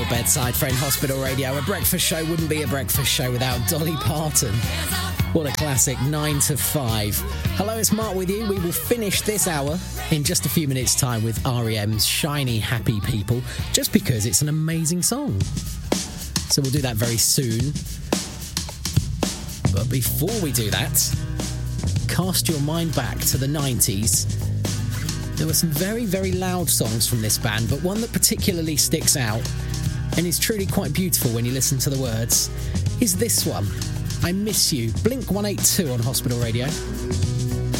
your bedside friend, Hospital Radio. A breakfast show wouldn't be a breakfast show without Dolly Parton. What a classic, 9 to 5. Hello, it's Mark with you. We will finish this hour in just a few minutes' time with R.E.M's Shiny Happy People, just because it's an amazing song. So we'll do that very soon. But before we do that, cast your mind back to the 90s. There were some very, very loud songs from this band, but one that particularly sticks out and is truly quite beautiful when you listen to the words is this one, I Miss You, Blink 182 on Hospital Radio.